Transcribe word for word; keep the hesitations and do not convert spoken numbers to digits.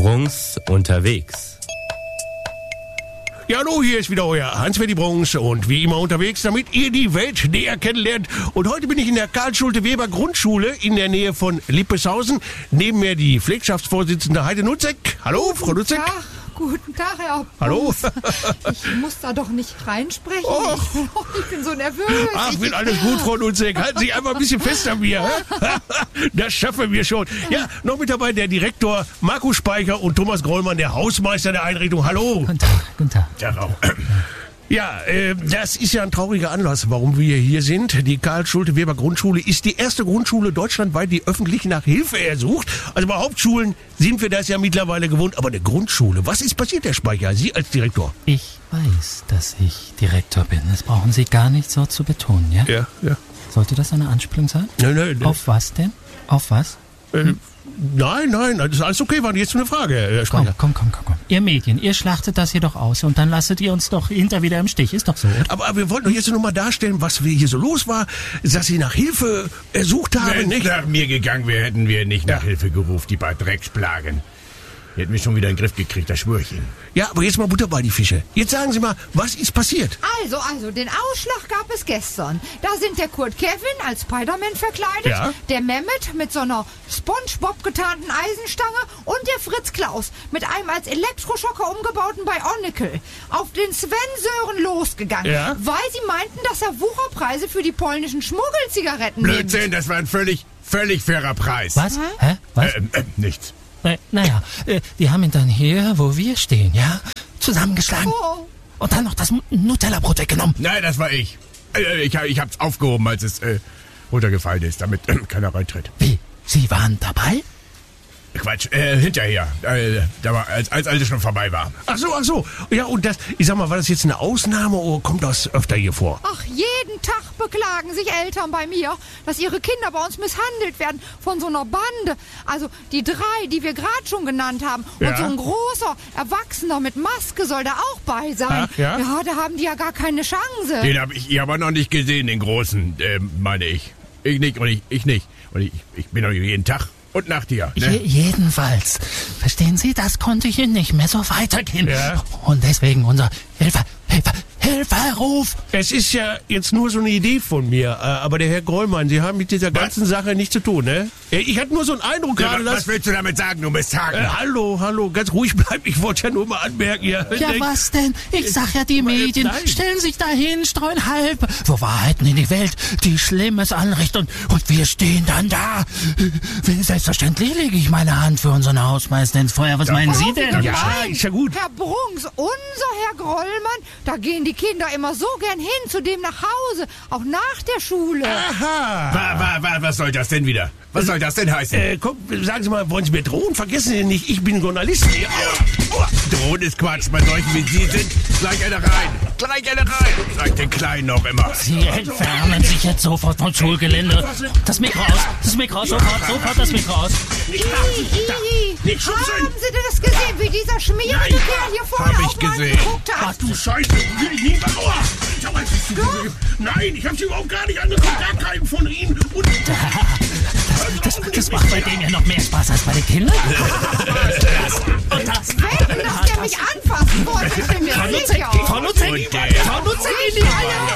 Bruns unterwegs. Ja, hallo, hier ist wieder euer Hans-Ferdi Bruns und wie immer unterwegs, damit ihr die Welt näher kennenlernt. Und heute bin ich in der Karl-Schulte-Weber Grundschule in der Nähe von Lippeshausen. Neben mir die Pflegschaftsvorsitzende Heide Nutzek. Hallo, Frau Nutzek. Ja. Guten Tag, Herr Hallo. Ich muss da doch nicht reinsprechen. Och. Ich, ich bin so nervös. Ach, ich, wird alles gut, Frau Nutzek. Halten Sie einfach ein bisschen fest an mir. Das schaffen wir schon. Ja, noch mit dabei der Direktor Markus Speicher und Thomas Grollmann, der Hausmeister der Einrichtung. Hallo. Guten Tag, guten Tag. Ja, auch. Ja, äh, das ist ja ein trauriger Anlass, warum wir hier sind. Die Karl-Schulte-Weber Grundschule ist die erste Grundschule deutschlandweit, die öffentlich nach Hilfe ersucht. Also bei Hauptschulen sind wir das ja mittlerweile gewohnt, aber eine Grundschule, was ist passiert, Herr Speicher, Sie als Direktor? Ich weiß, dass ich Direktor bin. Das brauchen Sie gar nicht so zu betonen, ja? Ja, ja. Sollte das eine Anspielung sein? Nein, nein, nein. Auf was denn? Auf was? Äh, nein, nein, das ist alles okay, war jetzt eine Frage, Herr Komm, Speicher. komm, komm, komm, komm. Ihr Medien, ihr schlachtet das hier doch aus und dann lasst ihr uns doch hinter wieder im Stich. Ist doch so, oder? Aber, aber wir wollten doch jetzt nur mal darstellen, was wir hier so los war, dass Sie nach Hilfe ersucht haben, Wenn es nicht? nach mir gegangen wäre, hätten wir nicht nach Ja. Hilfe gerufen, die paar Drecksplagen. Die hätten wir schon wieder in den Griff gekriegt, das schwör ich Ihnen. Ja, aber jetzt mal Butter bei die Fische. Jetzt sagen Sie mal, was ist passiert? Also, also, den Ausschlag gab es gestern. Da sind der Kurt Kevin als Spider-Man verkleidet, Ja. der Mehmet mit so einer Spongebob getarnten Eisenstange und der Fritz Klaus mit einem als Elektroschocker umgebauten Bionicle auf den Sven Sören losgegangen, Ja. weil sie meinten, dass er Wucherpreise für die polnischen Schmuggelzigaretten Blödsinn, nimmt. das war ein völlig, völlig fairer Preis. Was? Hä? Was? Äh, äh, nichts. Äh, naja, äh, die haben ihn dann hier, wo wir stehen, ja? Zusammengeschlagen. Oh. Und dann noch das M- Nutella-Brot weggenommen. Nein, das war ich. Äh, ich. Ich hab's aufgehoben, als es äh, runtergefallen ist, damit äh, keiner reintritt. Wie? Sie waren dabei? Quatsch, äh, hinterher. Äh, da war, als, als alles schon vorbei war. Ach so, ach so. Ja, und das, ich sag mal, war das jetzt eine Ausnahme oder kommt das öfter hier vor? Ach, jeden Tag beklagen sich Eltern bei mir, dass ihre Kinder bei uns misshandelt werden von so einer Bande. Also die drei, die wir gerade schon genannt haben. Ja. Und so ein großer Erwachsener mit Maske soll da auch bei sein. Ach, ja? Ja, da haben die ja gar keine Chance. Den habe ich aber noch nicht gesehen, den großen, äh, meine ich. Ich nicht und ich, ich nicht. Und ich, ich bin doch jeden Tag und Nacht hier. Je Ne? jedenfalls. Verstehen Sie, das konnte hier nicht mehr so weitergehen. Ja. Und deswegen unser Hilfe, Hilfe, Hilferuf. Es ist ja jetzt nur so eine Idee von mir, äh, aber der Herr Grollmann, Sie haben mit dieser ganzen Sache nichts zu tun, ne? Äh, Ich hatte nur so einen Eindruck Ja, gerade, was dass... willst du damit sagen, du Misthaken? Äh, hallo, hallo, ganz ruhig bleiben. Ich wollte ja nur mal anmerken, ja. Ja, Denk- was denn? Ich sag ja, die Medien Nein. stellen sich dahin, streuen halb, wo Wahrheiten in die Welt, die Schlimmes anrichten und, und wir stehen dann da. Selbstverständlich lege ich meine Hand für unseren Hausmeister ins Feuer. Was meinen Sie denn? Ja, ist ja gut. Herr Bruns, unser Herr Grollmann, da gehen die Kinder immer so gern hin zu dem nach Hause, auch nach der Schule. Aha. Wa, wa, wa, was soll das denn wieder? Was soll das denn heißen? Äh, komm, sagen Sie mal, wollen Sie mir drohen? Vergessen Sie nicht, ich bin Journalist. Ja. Oh. Drohen ist Quatsch. Bei solchen wie Sie sind, gleich eine rein. Gleich eine rein. Sagt den Kleinen noch immer. Sie entfernen sich jetzt sofort vom Schulgelände. Das Mikro aus, das Mikro aus, sofort, sofort das Mikro aus. Nicht rasen. Da. Nicht schubsen. Haben Sie denn das gesehen, wie dieser schmierige Nein. Kerl hier vorne Hab ich auf meinen gesehen. geguckt Ach hat? du Scheiße, will ich nie mal. Oh. Schau mal, was du- Nein, ich hab Sie überhaupt gar nicht angeguckt. Gar keinen von Ihnen. Und Das, das macht bei denen ja noch mehr Spaß als bei den Kindern. Und das. Wetten, dass der mich anfassen wollte. Ich bin mir Frau Nutzek, sicher. Frau Nutzek, Und der- Frau Nutzek, Sie alle